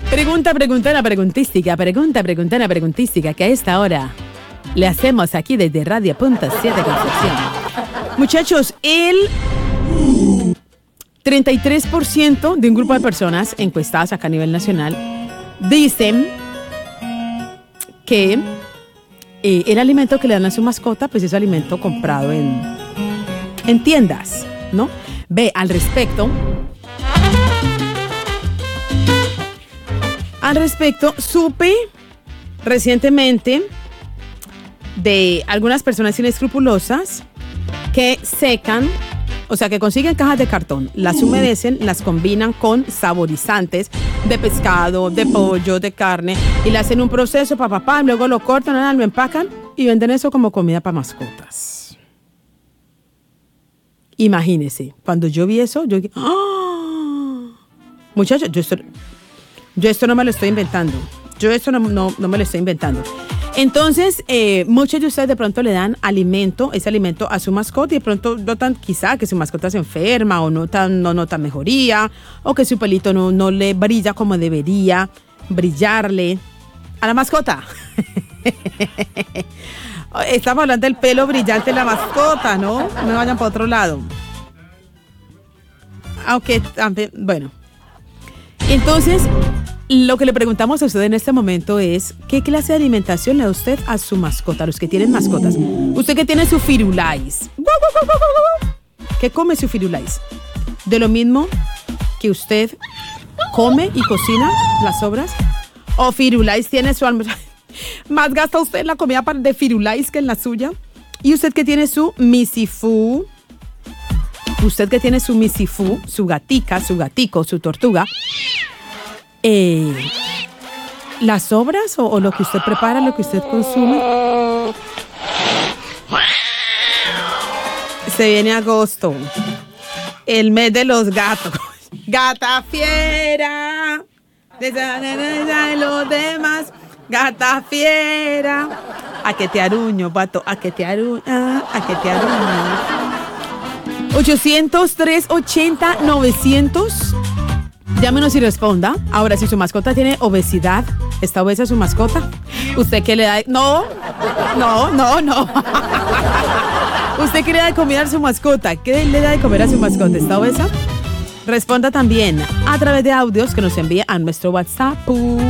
Pregunta, una preguntística que a esta hora le hacemos aquí desde Radio.7 Concepción. Muchachos, el 33% de un grupo de personas encuestadas acá a nivel nacional dicen que el alimento que le dan a su mascota, pues es alimento comprado en tiendas, ¿no? Ve, al respecto, supe recientemente de algunas personas inescrupulosas que secan, o sea, que consiguen cajas de cartón, las humedecen, las combinan con saborizantes de pescado, de pollo, de carne, y le hacen un proceso, luego lo cortan, lo empacan y venden eso como comida para mascotas. Imagínense, cuando yo vi eso, yo dije, ¡oh! Muchachos, yo esto no me lo estoy inventando. No me lo estoy inventando. Entonces, muchos de ustedes de pronto le dan ese alimento a su mascota y de pronto notan quizá que su mascota se enferma o no nota mejoría o que su pelito no le brilla como debería brillarle a la mascota. Estamos hablando del pelo brillante de la mascota, ¿no? No me vayan para otro lado. Aunque también, bueno. Entonces, lo que le preguntamos a usted en este momento es ¿qué clase de alimentación le da usted a su mascota, a los que tienen mascotas? Usted que tiene su Firulais. ¿Qué come su Firulais? ¿De lo mismo que usted come y cocina las sobras? ¿O Firulais tiene su almuerzo? Más gasta usted en la comida de Firulais que en la suya. ¿Y usted que tiene su Misifú? Usted que tiene su Misifú, su gatica, su gatico, su tortuga, las sobras o lo que usted prepara, lo que usted consume. Se viene agosto, el mes de los gatos. Gata fiera, de los demás. Gata fiera, a que te aruño, pato, a que te aruño. 800-380-900. Llámenos y responda. Ahora, si su mascota tiene obesidad, ¿está obesa su mascota? ¿Usted qué le da? No. ¿Usted qué le da de comer a su mascota? ¿Qué le da de comer a su mascota? ¿Está obesa? Responda también a través de audios que nos envía a nuestro WhatsApp.